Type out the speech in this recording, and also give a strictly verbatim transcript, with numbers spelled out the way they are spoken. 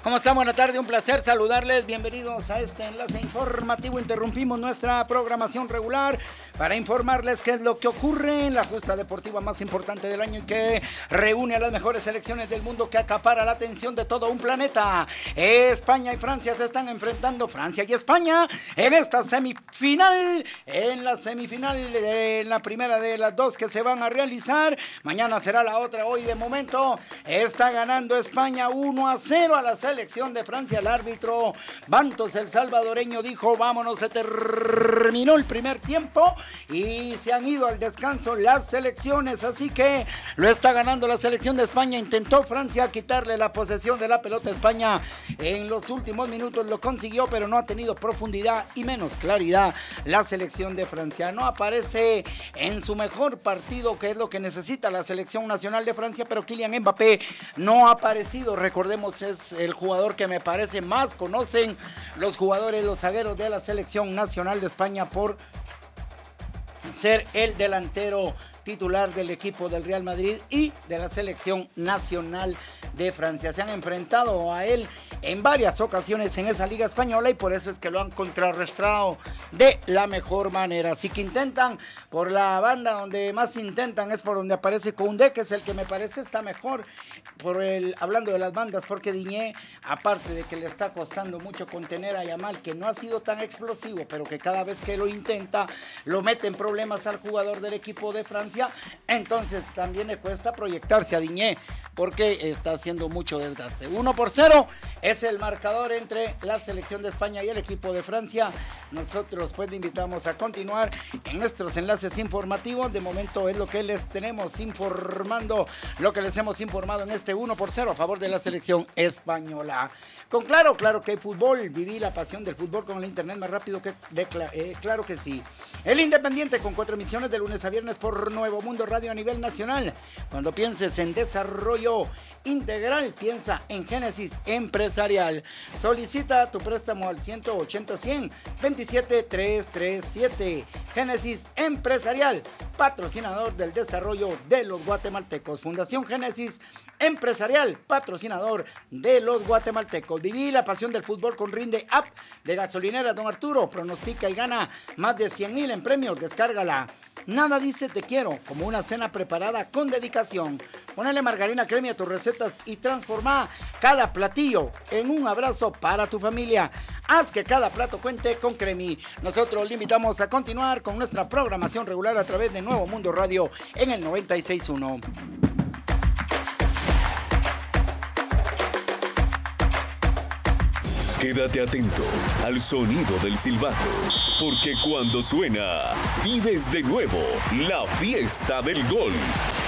¿Cómo están? Buenas tardes, un placer saludarles. Bienvenidos a este enlace informativo. Interrumpimos nuestra programación regular para informarles qué es lo que ocurre en la justa deportiva más importante del año y que reúne a las mejores selecciones del mundo, que acapara la atención de todo un planeta. España y Francia se están enfrentando, Francia y España, en esta semifinal, en la semifinal, en la primera de las dos que se van a realizar. Mañana será la otra. Hoy de momento está ganando España uno a cero a la selección de Francia. El árbitro Bantos, el salvadoreño, dijo: vámonos, se terminó el primer tiempo y se han ido al descanso las selecciones, así que lo está ganando la selección de España. Intentó Francia quitarle la posesión de la pelota a España en los últimos minutos, lo consiguió, pero no ha tenido profundidad y menos claridad la selección de Francia. No aparece en su mejor partido, que es lo que necesita la selección nacional de Francia, pero Kylian Mbappé no ha aparecido. Recordemos, es el jugador que me parece más conocen los jugadores, los zagueros de la selección nacional de España, por ser el delantero titular del equipo del Real Madrid y de la selección nacional de Francia. Se han enfrentado a él en varias ocasiones en esa liga española y por eso es que lo han contrarrestado de la mejor manera. Así que intentan por la banda donde más intentan, es por donde aparece Koundé, que es el que me parece está mejor, por el, hablando de las bandas, porque Digne, aparte de que le está costando mucho contener a Yamal, que no ha sido tan explosivo, pero que cada vez que lo intenta lo mete en problemas al jugador del equipo de Francia, entonces también le cuesta proyectarse a Digne porque está haciendo mucho desgaste. uno por cero es el marcador entre la selección de España y el equipo de Francia. Nosotros pues le invitamos a continuar en nuestros enlaces informativos. De momento es lo que les tenemos informando, lo que les hemos informado en este uno por cero a favor de la selección española. Con claro, claro que hay fútbol. Viví la pasión del fútbol con el internet más rápido que de, eh, claro que sí. El Independiente, con cuatro emisiones de lunes a viernes por Nuevo Mundo Radio a nivel nacional. Cuando pienses en desarrollo integral, piensa en Génesis Empresarial. Solicita tu préstamo al ciento ochenta cien veintisiete trescientos treinta y siete. Génesis Empresarial, patrocinador del desarrollo de los guatemaltecos. Fundación Génesis Empresarial, patrocinador de los guatemaltecos. Viví la pasión del fútbol con Rinde App de Gasolinera Don Arturo. Pronostica y gana más de cien mil en premios. Descárgala. Nada dice te quiero como una cena preparada con dedicación. Ponele margarina crema a tus recetas y transforma cada platillo en un abrazo para tu familia. Haz que cada plato cuente con Cremi. Nosotros le invitamos a continuar con nuestra programación regular a través de Nuevo Mundo Radio en el noventa y seis punto uno. Quédate atento al sonido del silbato, porque cuando suena, vives de nuevo la fiesta del gol.